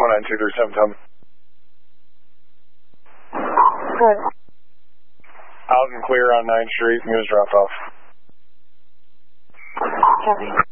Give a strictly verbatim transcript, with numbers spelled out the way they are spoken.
one nine two three seven, tell me. Good. Out and clear on ninth Street, news dropped off. Copy.